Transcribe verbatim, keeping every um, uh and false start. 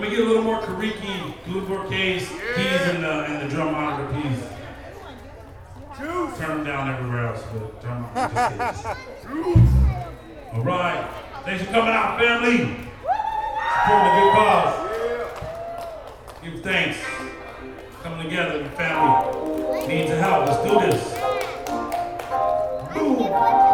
we get a little more Kariki, a little more keys, keys in the, in the drum monitor, please. Turn them down everywhere else, but turn them on just keys. All right. Thanks for coming out, family. Supporting a good cause. Give thanks. Coming together, the family needs help. Let's do this. Boom.